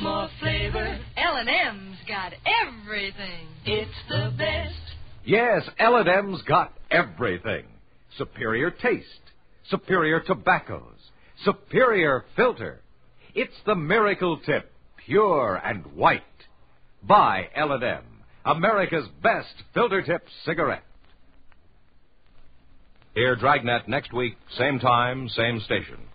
more flavor. L&M's got everything. It's the best. Yes, L&M's got everything. Superior taste, superior tobaccos, superior filter. It's the Miracle Tip, pure and white. Buy L&M, America's best filter tip cigarette. Hear Dragnet next week, same time, same station.